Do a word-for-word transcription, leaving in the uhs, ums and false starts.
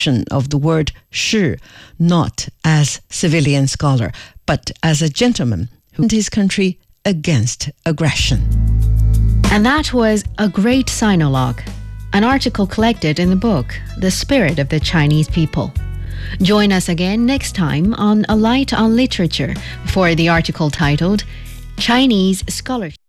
of the word 士, not as civilian scholar, but as a gentleman who led his country against aggression. And that was A Great Sinologue, an article collected in the book The Spirit of the Chinese People. Join us again next time on A Light on Literature for the article titled Chinese Scholarship.